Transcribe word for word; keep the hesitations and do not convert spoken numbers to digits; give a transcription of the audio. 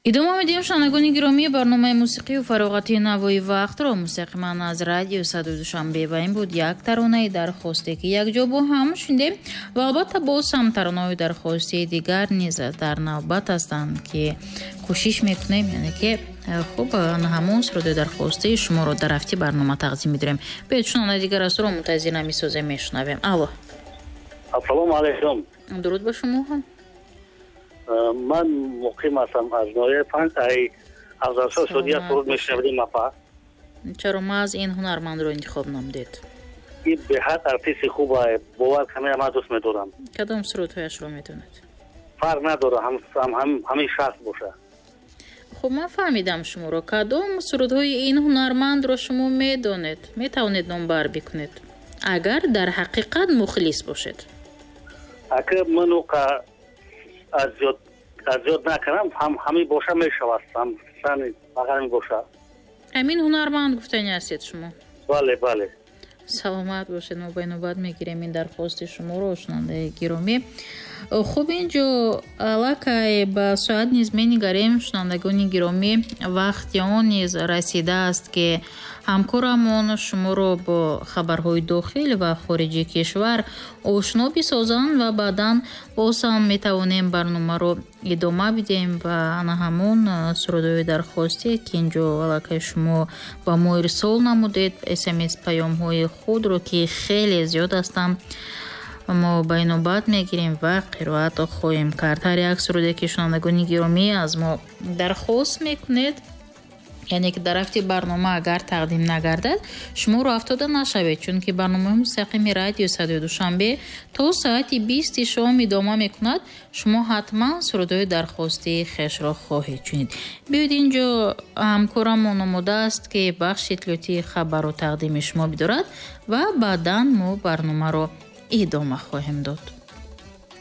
идома медиҳем шунавандагони гиромӣ барномаи мусиқию фароғати навои вақтро мустақиман аз радио Садои Душанбе ва ин буд як таронаи дархосте ки якҷо бо ҳам шундем ва албатта боз ҳам таронаҳои дархостии дигар низ дар навбат ҳастанд ки кӯшиш мекунем яъне ки хуб ҳамон суроди дархостии шуморо дар ҳафти барнома тақдим медорем. Бед шунавандаи дигар астро мутаззир намисозем мешунавем. Алло. Ассалому алайкум. Дуруд ба шумо ҳам. Ман муқим ҳастам аз ноҳияи панҷ ай афзалшоҳ судия суруд мешунавидем апа. Чаро маз ин ҳунармандро интихоб намудед? ин беҳад артисти хуб ай, бовар камера ман дӯст медорам. Кадом сурудҳояшро медонед? Фарқ надора, ҳамин шахс боша. хуб ман фаҳмидам шуморо. Кадом сурудҳои ин ҳунармандро шумо медонед? Метавонед номбар бикунед агар дар ҳақиқат мухлис бошед. Ака ману аз зиёд накунам, ҳамин боша мешавад, сани ҳамин боша. ҳамин ҳунарманд гуфтани ҳастед шумо? Бале, бале. саломат бошед, мо ба инобат мегирем ин дархости шуморо шунавандаи гиромӣ. хуб инҷо аллакай ба соат низ менигарем шунавандагони гиромӣ, вақти он низ расидааст ки ҳамкорамон шуморо бо хабарҳои дохил ва хориҷи кишвар ошно бисозанд ва баъдан боз ҳам метавонем барномаро идома бидем ва ана ҳамон сурудҳои дархостие ки инҷо аллакай шумо ба мо ирсол намудед, смс паёмҳои худро ки хеле зиёд ҳастанд, мо ба инобат мегирем ва қироат хоҳем кард. ҳар як суруде ки шунавандагони гиромӣ аз мо дархост мекунед, яъне ки дар ҳафти барнома агар тақдим нагардад шумо роҳафтода нашавед, чунки барномаи мустақими радио Садои Душанбе то соати бисти шом идома мекунад. шумо ҳатман сурудҳои дархостии хешро хоҳед чунид. биёед инҷо ҳамкорамон омодааст ки бахши иттилоъотии хабару тақдими шумо бидорад ва баъдан мо барномаро идома хоҳем дод.